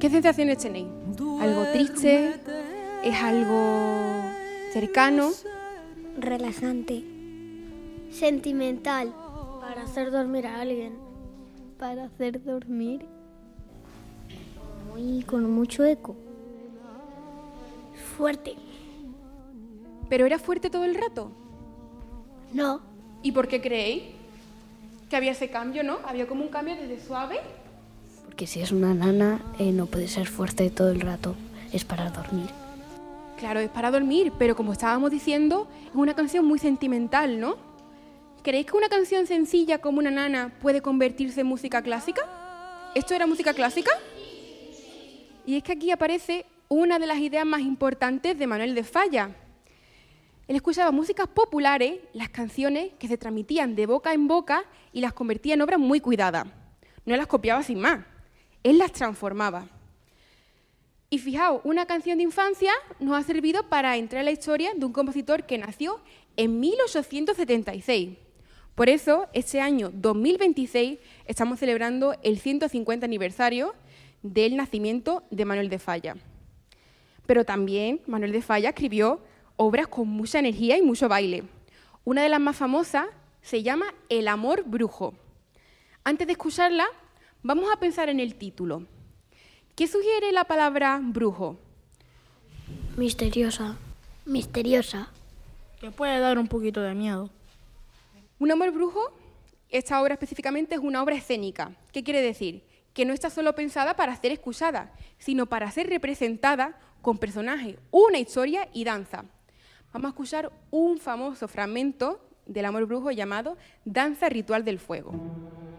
¿Qué sensaciones tenéis? ¿Algo triste? ¿Es algo cercano? Relajante. Sentimental. Para hacer dormir a alguien. Para hacer dormir. Con mucho eco. Fuerte. ¿Pero era fuerte todo el rato? No. ¿Y por qué creéis? Que había ese cambio, ¿no? Había como un cambio desde suave. Porque si es una nana, no puede ser fuerte todo el rato. Es para dormir. Claro, es para dormir, pero como estábamos diciendo, es una canción muy sentimental, ¿no? ¿Creéis que una canción sencilla como Una nana puede convertirse en música clásica? ¿Esto era música clásica? Y es que aquí aparece una de las ideas más importantes de Manuel de Falla. Él escuchaba músicas populares, las canciones que se transmitían de boca en boca y las convertía en obras muy cuidadas. No las copiaba sin más, él las transformaba. Y fijaos, una canción de infancia nos ha servido para entrar en la historia de un compositor que nació en 1876. Por eso, este año 2026 estamos celebrando el 150 aniversario del nacimiento de Manuel de Falla. Pero también Manuel de Falla escribió obras con mucha energía y mucho baile. Una de las más famosas se llama El amor brujo. Antes de escucharla, vamos a pensar en el título. ¿Qué sugiere la palabra brujo? Misteriosa. Misteriosa. Que puede dar un poquito de miedo. Un amor brujo, esta obra específicamente es una obra escénica. ¿Qué quiere decir? Que no está solo pensada para ser escuchada, sino para ser representada con personajes, una historia y danza. Vamos a escuchar un famoso fragmento del amor brujo llamado Danza Ritual del Fuego.